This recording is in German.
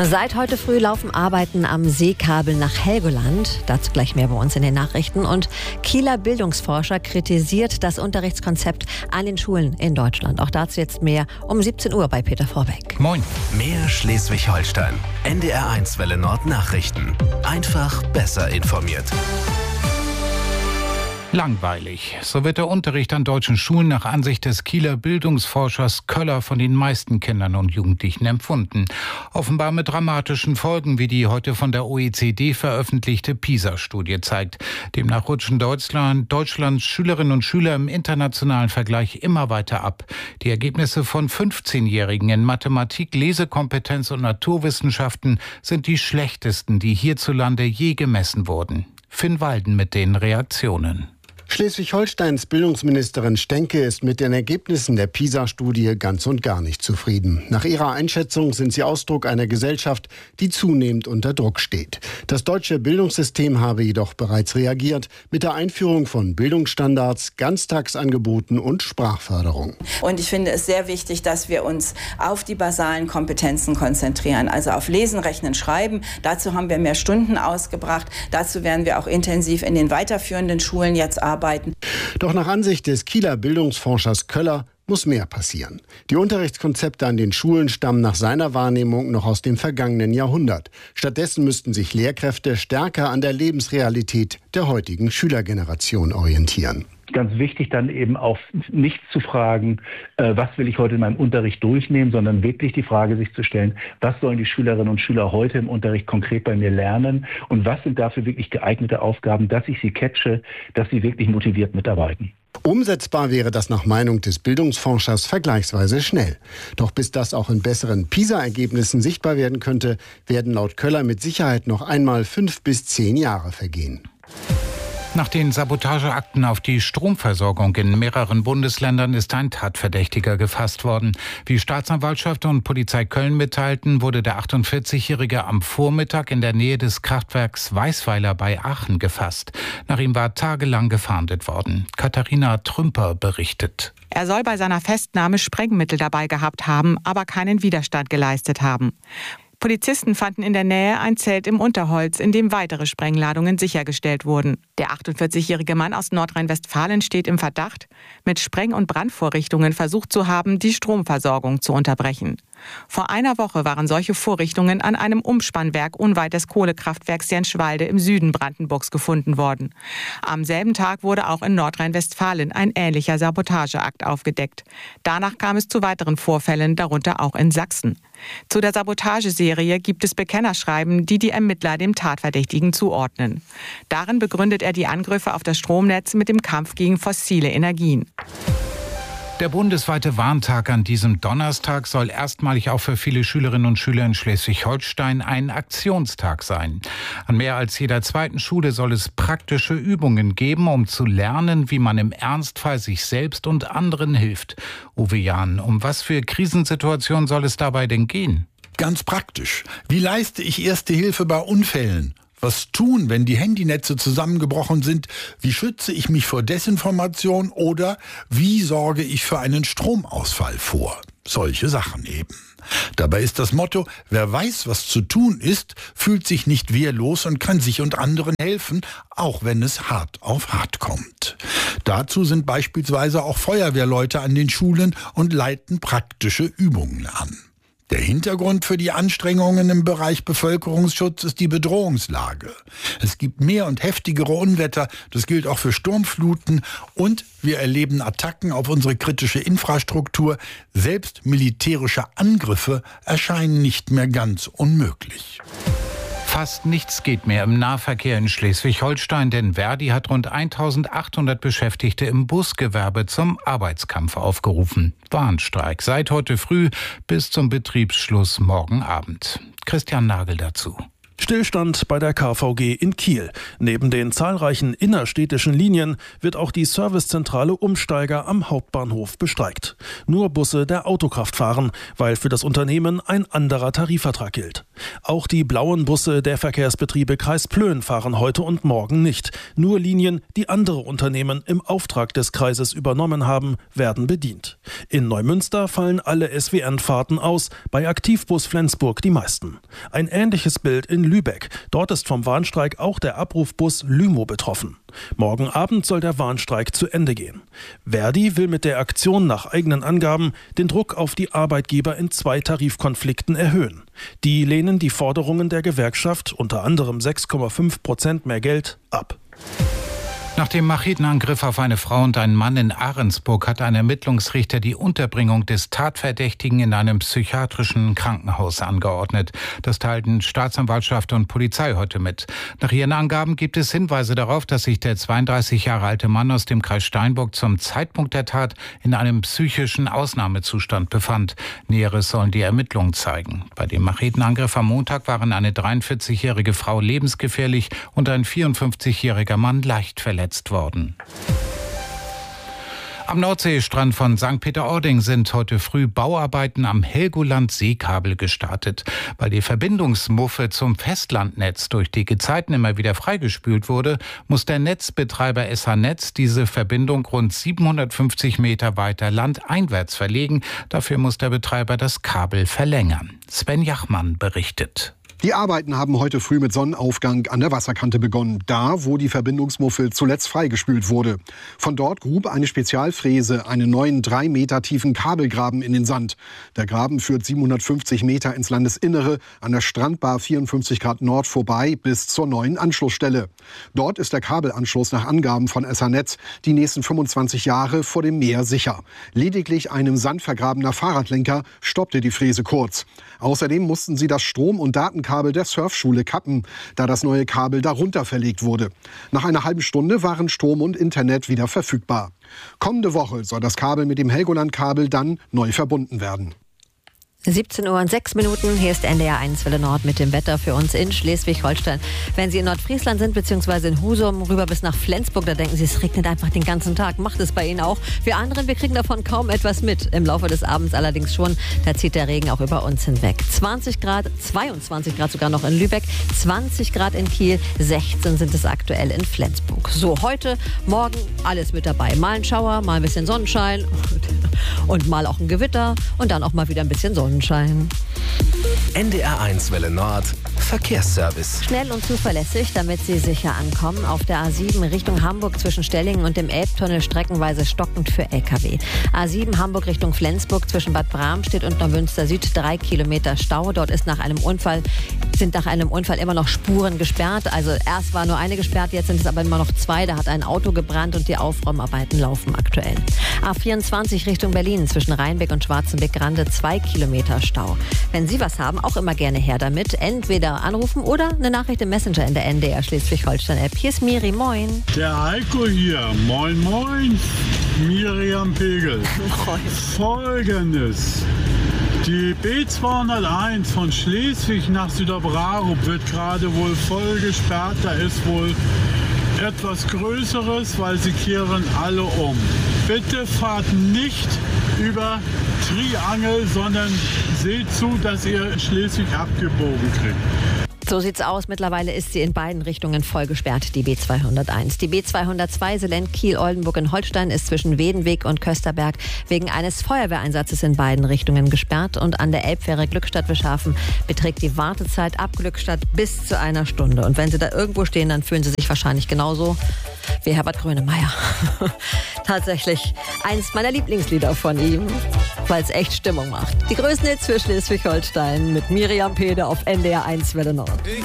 Seit heute früh laufen Arbeiten am Seekabel nach Helgoland. Dazu gleich mehr bei uns in den Nachrichten. Und Kieler Bildungsforscher kritisiert das Unterrichtskonzept an den Schulen in Deutschland. Auch dazu jetzt mehr um 17 Uhr bei Peter Vorbeck. Moin. Mehr Schleswig-Holstein. NDR1 Welle Nord Nachrichten. Einfach besser informiert. Langweilig. So wird der Unterricht an deutschen Schulen nach Ansicht des Kieler Bildungsforschers Köller von den meisten Kindern und Jugendlichen empfunden. Offenbar mit dramatischen Folgen, wie die heute von der OECD veröffentlichte PISA-Studie zeigt. Demnach rutschen Deutschlands Schülerinnen und Schüler im internationalen Vergleich immer weiter ab. Die Ergebnisse von 15-Jährigen in Mathematik, Lesekompetenz und Naturwissenschaften sind die schlechtesten, die hierzulande je gemessen wurden. Finn Walden mit den Reaktionen. Schleswig-Holsteins Bildungsministerin Stenke ist mit den Ergebnissen der PISA-Studie ganz und gar nicht zufrieden. Nach ihrer Einschätzung sind sie Ausdruck einer Gesellschaft, die zunehmend unter Druck steht. Das deutsche Bildungssystem habe jedoch bereits reagiert mit der Einführung von Bildungsstandards, Ganztagsangeboten und Sprachförderung. Und ich finde es sehr wichtig, dass wir uns auf die basalen Kompetenzen konzentrieren, also auf Lesen, Rechnen, Schreiben. Dazu haben wir mehr Stunden ausgebracht. Dazu werden wir auch intensiv in den weiterführenden Schulen jetzt arbeiten. Doch nach Ansicht des Kieler Bildungsforschers Köller muss mehr passieren. Die Unterrichtskonzepte an den Schulen stammen nach seiner Wahrnehmung noch aus dem vergangenen Jahrhundert. Stattdessen müssten sich Lehrkräfte stärker an der Lebensrealität der heutigen Schülergeneration orientieren. Ganz wichtig dann eben auch nicht zu fragen, was will ich heute in meinem Unterricht durchnehmen, sondern wirklich die Frage sich zu stellen, was sollen die Schülerinnen und Schüler heute im Unterricht konkret bei mir lernen und was sind dafür wirklich geeignete Aufgaben, dass ich sie catche, dass sie wirklich motiviert mitarbeiten. Umsetzbar wäre das nach Meinung des Bildungsforschers vergleichsweise schnell. Doch bis das auch in besseren PISA-Ergebnissen sichtbar werden könnte, werden laut Köller mit Sicherheit noch einmal 5 bis 10 Jahre vergehen. Nach den Sabotageakten auf die Stromversorgung in mehreren Bundesländern ist ein Tatverdächtiger gefasst worden. Wie Staatsanwaltschaft und Polizei Köln mitteilten, wurde der 48-Jährige am Vormittag in der Nähe des Kraftwerks Weißweiler bei Aachen gefasst. Nach ihm war tagelang gefahndet worden. Katharina Trümper berichtet. Er soll bei seiner Festnahme Sprengmittel dabei gehabt haben, aber keinen Widerstand geleistet haben. Polizisten fanden in der Nähe ein Zelt im Unterholz, in dem weitere Sprengladungen sichergestellt wurden. Der 48-jährige Mann aus Nordrhein-Westfalen steht im Verdacht, mit Spreng- und Brandvorrichtungen versucht zu haben, die Stromversorgung zu unterbrechen. Vor einer Woche waren solche Vorrichtungen an einem Umspannwerk unweit des Kohlekraftwerks Jenschwalde im Süden Brandenburgs gefunden worden. Am selben Tag wurde auch in Nordrhein-Westfalen ein ähnlicher Sabotageakt aufgedeckt. Danach kam es zu weiteren Vorfällen, darunter auch in Sachsen. Zu der Sabotageserie gibt es Bekennerschreiben, die die Ermittler dem Tatverdächtigen zuordnen. Darin begründet er die Angriffe auf das Stromnetz mit dem Kampf gegen fossile Energien. Der bundesweite Warntag an diesem Donnerstag soll erstmalig auch für viele Schülerinnen und Schüler in Schleswig-Holstein ein Aktionstag sein. An mehr als jeder zweiten Schule soll es praktische Übungen geben, um zu lernen, wie man im Ernstfall sich selbst und anderen hilft. Uwe Jahn, um was für Krisensituationen soll es dabei denn gehen? Ganz praktisch. Wie leiste ich erste Hilfe bei Unfällen? Was tun, wenn die Handynetze zusammengebrochen sind? Wie schütze ich mich vor Desinformation? Oder wie sorge ich für einen Stromausfall vor? Solche Sachen eben. Dabei ist das Motto, wer weiß, was zu tun ist, fühlt sich nicht wehrlos und kann sich und anderen helfen, auch wenn es hart auf hart kommt. Dazu sind beispielsweise auch Feuerwehrleute an den Schulen und leiten praktische Übungen an. Der Hintergrund für die Anstrengungen im Bereich Bevölkerungsschutz ist die Bedrohungslage. Es gibt mehr und heftigere Unwetter, das gilt auch für Sturmfluten und wir erleben Attacken auf unsere kritische Infrastruktur. Selbst militärische Angriffe erscheinen nicht mehr ganz unmöglich. Fast nichts geht mehr im Nahverkehr in Schleswig-Holstein, denn Verdi hat rund 1800 Beschäftigte im Busgewerbe zum Arbeitskampf aufgerufen. Warnstreik seit heute früh bis zum Betriebsschluss morgen Abend. Christian Nagel dazu. Stillstand bei der KVG in Kiel. Neben den zahlreichen innerstädtischen Linien wird auch die Servicezentrale Umsteiger am Hauptbahnhof bestreikt. Nur Busse der Autokraft fahren, weil für das Unternehmen ein anderer Tarifvertrag gilt. Auch die blauen Busse der Verkehrsbetriebe Kreis Plön fahren heute und morgen nicht. Nur Linien, die andere Unternehmen im Auftrag des Kreises übernommen haben, werden bedient. In Neumünster fallen alle SWN-Fahrten aus, bei Aktivbus Flensburg die meisten. Ein ähnliches Bild in Lübeck. Dort ist vom Warnstreik auch der Abrufbus Lymo betroffen. Morgen Abend soll der Warnstreik zu Ende gehen. Verdi will mit der Aktion nach eigenen Angaben den Druck auf die Arbeitgeber in 2 Tarifkonflikten erhöhen. Die lehnen die Forderungen der Gewerkschaft, unter anderem 6,5% mehr Geld, ab. Nach dem Machetenangriff auf eine Frau und einen Mann in Ahrensburg hat ein Ermittlungsrichter die Unterbringung des Tatverdächtigen in einem psychiatrischen Krankenhaus angeordnet. Das teilten Staatsanwaltschaft und Polizei heute mit. Nach ihren Angaben gibt es Hinweise darauf, dass sich der 32 Jahre alte Mann aus dem Kreis Steinburg zum Zeitpunkt der Tat in einem psychischen Ausnahmezustand befand. Näheres sollen die Ermittlungen zeigen. Bei dem Machetenangriff am Montag waren eine 43-jährige Frau lebensgefährlich und ein 54-jähriger Mann leicht verletzt worden. Am Nordseestrand von St. Peter-Ording sind heute früh Bauarbeiten am Helgoland-Seekabel gestartet. Weil die Verbindungsmuffe zum Festlandnetz durch die Gezeiten immer wieder freigespült wurde, muss der Netzbetreiber SH-Netz diese Verbindung rund 750 Meter weiter landeinwärts verlegen. Dafür muss der Betreiber das Kabel verlängern. Sven Jachmann berichtet. Die Arbeiten haben heute früh mit Sonnenaufgang an der Wasserkante begonnen, da wo die Verbindungsmuffel zuletzt freigespült wurde. Von dort grub eine Spezialfräse einen neuen 3 Meter tiefen Kabelgraben in den Sand. Der Graben führt 750 Meter ins Landesinnere an der Strandbar 54 Grad Nord vorbei bis zur neuen Anschlussstelle. Dort ist der Kabelanschluss nach Angaben von SH-Netz die nächsten 25 Jahre vor dem Meer sicher. Lediglich ein im Sand vergrabener Fahrradlenker stoppte die Fräse kurz. Außerdem mussten sie das Strom- und Datenkabel der Surfschule kappen, da das neue Kabel darunter verlegt wurde. Nach einer halben Stunde waren Strom und Internet wieder verfügbar. Kommende Woche soll das Kabel mit dem Helgoland-Kabel dann neu verbunden werden. 17:06 Uhr, hier ist NDR 1 Welle Nord mit dem Wetter für uns in Schleswig-Holstein. Wenn Sie in Nordfriesland sind, beziehungsweise in Husum, rüber bis nach Flensburg, da denken Sie, es regnet einfach den ganzen Tag. Macht es bei Ihnen auch. Wir anderen, wir kriegen davon kaum etwas mit. Im Laufe des Abends allerdings schon, da zieht der Regen auch über uns hinweg. 20 Grad, 22 Grad sogar noch in Lübeck, 20 Grad in Kiel, 16 sind es aktuell in Flensburg. So, heute, morgen alles mit dabei. Mal ein Schauer, mal ein bisschen Sonnenschein und mal auch ein Gewitter und dann auch mal wieder ein bisschen Sonnenschein. NDR 1 Welle Nord Verkehrsservice. Schnell und zuverlässig, damit Sie sicher ankommen. Auf der A7 Richtung Hamburg zwischen Stellingen und dem Elbtunnel streckenweise stockend für Lkw. A7 Hamburg Richtung Flensburg zwischen Bad Bramstedt und Neumünster Süd 3 Kilometer Stau. Dort ist nach einem Unfall immer noch Spuren gesperrt. Also erst war nur eine gesperrt, jetzt sind es aber immer noch 2. Da hat ein Auto gebrannt und die Aufräumarbeiten laufen aktuell. A24 Richtung Berlin zwischen Rheinbeck und Schwarzenbeck-Grande 2 Kilometer Stau. Wenn Sie was haben, auch immer gerne her damit. Entweder anrufen oder eine Nachricht im Messenger in der NDR Schleswig-Holstein-App. Hier ist Miri, moin. Der Heiko hier, moin moin, Miriam Pegel. Moin. Folgendes. Die B201 von Schleswig nach Süderbrarup wird gerade wohl voll gesperrt. Da ist wohl etwas Größeres, weil sie kehren alle um. Bitte fahrt nicht über Triangel, sondern seht zu, dass ihr Schleswig abgebogen kriegt. So sieht's aus. Mittlerweile ist sie in beiden Richtungen voll gesperrt, die B201. Die B202 Selend-Kiel-Oldenburg in Holstein ist zwischen Wedenweg und Kösterberg wegen eines Feuerwehreinsatzes in beiden Richtungen gesperrt. Und an der Elbfähre Glückstadt-Wischhafen beträgt die Wartezeit ab Glückstadt bis zu 1 Stunde. Und wenn Sie da irgendwo stehen, dann fühlen Sie sich wahrscheinlich genauso wie Herbert Grönemeyer. Tatsächlich eins meiner Lieblingslieder von ihm, weil es echt Stimmung macht. Die größten Hits für Schleswig-Holstein mit Miriam Pede auf NDR 1 Welle Nord.